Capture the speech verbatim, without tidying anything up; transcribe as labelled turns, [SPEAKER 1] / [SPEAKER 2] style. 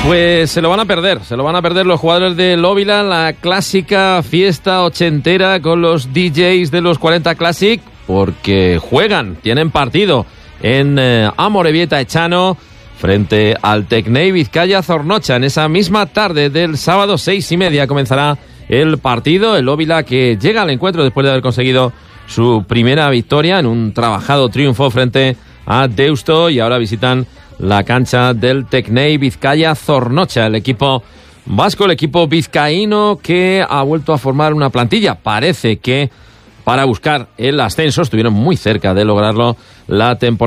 [SPEAKER 1] Pues se lo van a perder, se lo van a perder los jugadores de Lóvila, la clásica fiesta ochentera con los D Js de los cuarenta Classic, porque juegan, tienen partido en eh, Amorebieta Echano frente al Tecnei Vizcaya Zornocha. En esa misma tarde del sábado, seis y media, comenzará el partido. El Lóvila que llega al encuentro después de haber conseguido su primera victoria en un trabajado triunfo frente a Deusto, y ahora visitan la cancha del Tecnei Vizcaya Zornocha. El equipo vasco, el equipo vizcaíno, que ha vuelto a formar una plantilla. Parece que para buscar el ascenso estuvieron muy cerca de lograrlo la temporada